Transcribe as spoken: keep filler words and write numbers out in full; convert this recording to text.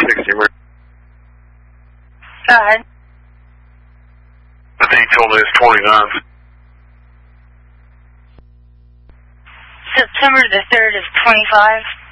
sixty. Go ahead. I think he told me it's twenty-ninth. September the third is twenty-five.